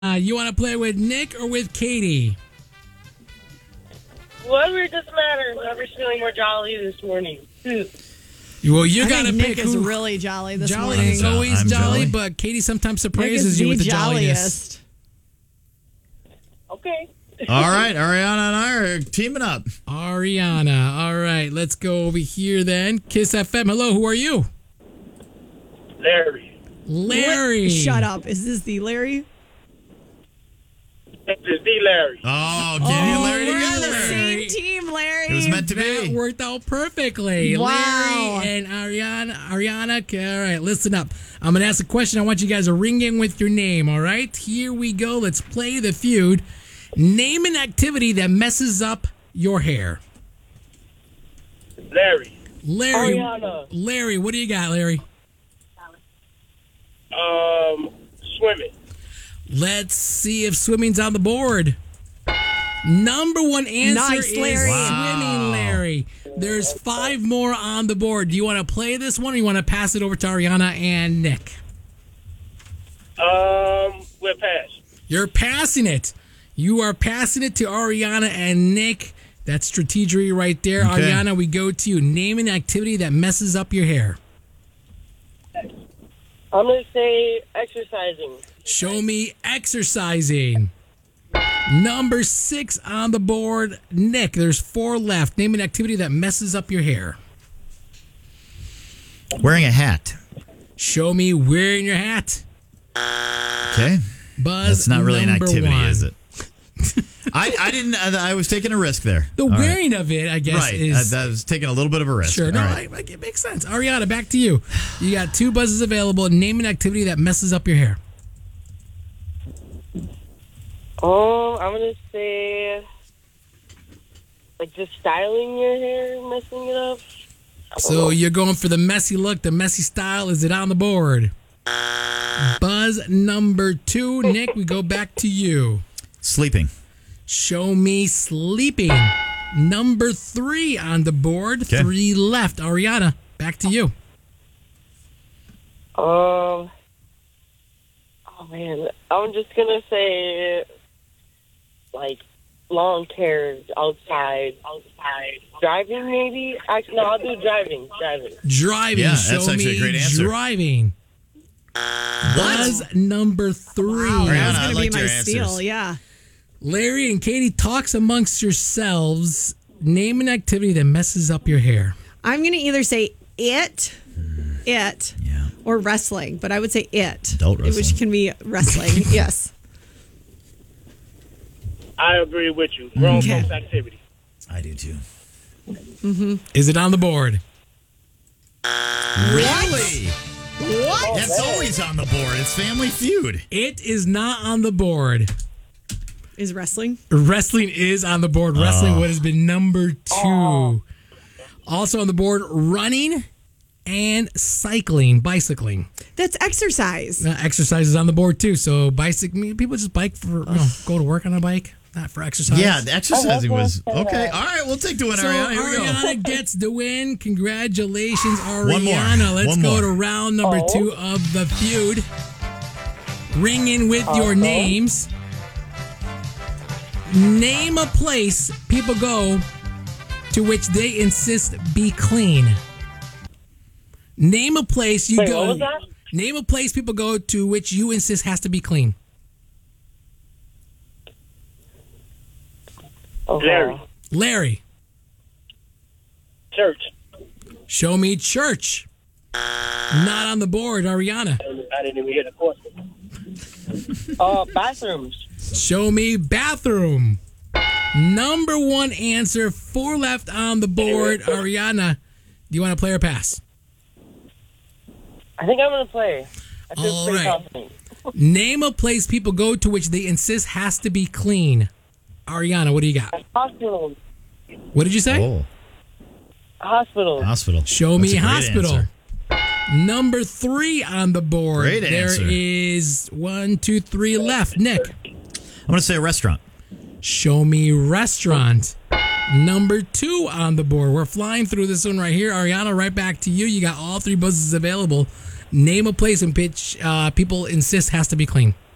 You want to play with Nick or with Katie? Whatever doesn't matter. I'm just feeling more jolly this morning. Well, you I got to think pick Nick is who. really jolly this Jolly morning. is always I'm jolly, jolly. but Katie sometimes Nick surprises is you the with the jolliness. jolliest. Okay. All right, Ariana and I are teaming up. Ariana. All right, let's go over here then. Kiss FM. Hello, who are you? Larry. Larry. Shut up. Is this the Larry? This is D. Larry. Oh, Katie and Larry we're on the together. same team, Larry. It was meant to That be. worked out perfectly. Wow. Larry and Ariana. All right, listen up. I'm going to ask a question. I want you guys to ring in with your name, all right? Here we go. Let's play the feud. Name an activity that messes up your hair. Larry. Larry. Ariana. Larry, what do you got, Larry? Swimming. Let's see if swimming's on the board. Number one answer Nice, is Larry. swimming, Larry. There's 5 more on the board. Do you want to play this one or you want to pass it over to Ariana and Nick? We're past. You're passing it. You are passing it to Ariana and Nick. That's strategery right there. Okay. Ariana, we go to you. Name an activity that messes up your hair. I'm going to say exercising. Show me exercising. Number 6 on the board. Nick, there's 4 left. Name an activity that messes up your hair. Wearing a hat. Show me wearing your hat. Okay. Buzz, That's not really an number activity, 1. is it? I didn't. I was taking a risk there. The All right. wearing of it, I guess, Right. is... I was taking a little bit of a risk. Sure, no, All right. it makes sense. Ariana, back to you. You got 2 buzzes available. Name an activity that messes up your hair. I'm going to say, like, just styling your hair, messing it up. So you're going for the messy look, the messy style. Is it on the board? Buzz number 2. Nick, we go back to you. Sleeping. Show me sleeping. Number 3 on the board. Okay. 3 left. Ariana, back to you. Oh, man. I'm just going to say, like, long hair outside. Driving, maybe? Actually, no, I'll do driving. Driving. Yeah, Show that's actually me a great answer. driving. Buzz number 3. Wow, Ariana, that's I going to be liked my your steal. answers. Yeah. Larry and Katie, talks amongst yourselves. Name an activity that messes up your hair. I'm going to either say it, Yeah. or wrestling, but I would say it. Adult wrestling. Which can be wrestling, yes. I agree with you. Grown Okay. folks activity. I do too. Is it on the board? Really? What? That's always on the board. It's Family Feud. It is not on the board. Is wrestling? Wrestling is on the board. Wrestling would have been number 2. Also on the board, running and bicycling. That's exercise. Exercise is on the board too. So people just bike for go to work on a bike, not for exercise. Yeah, the exercising was okay. All right, we'll take the win, So Ariana. Here we go. Ariana gets the win. Congratulations, One more. Ariana. Let's One go more. to round number 2 of the feud. Ring in with your names. Name a place people go to which they insist be clean. Name a place you Wait, go. what was that? Name a place people go to which you insist has to be clean. Larry. Larry, Church. show me church. Not on the board, Ariana. I didn't even hear the question. Bathrooms. Show me bathroom. Number 1 answer, 4 left on the board. Ariana, do you want to play or pass? I think I'm going to play. I feel All pretty right. confident. Name a place people go to which they insist has to be clean. Ariana, what do you got? Hospital. What did you say? Oh, Hospital. hospital. Show That's me a great hospital. answer. Number 3 on the board. Great There answer. is 1, 2, 3 left. Nick, I'm going to say a restaurant. show me restaurant. Number 2 on the board. We're flying through this one right here. Ariana, right back to you. You got all 3 buzzes available. Name a place in which people insist has to be clean.